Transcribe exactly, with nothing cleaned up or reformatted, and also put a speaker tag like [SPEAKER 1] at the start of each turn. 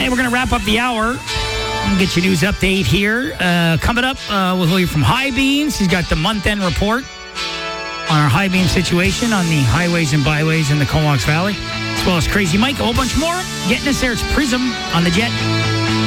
[SPEAKER 1] we're going to wrap up the hour. I'll get your news update here. Uh, coming up, uh, we'll hear from High Beams. He's got the month-end report on our high beam situation on the highways and byways in the Comox Valley, as well as Crazy Mike, a whole bunch more. Getting us there, it's Prism on the Jet.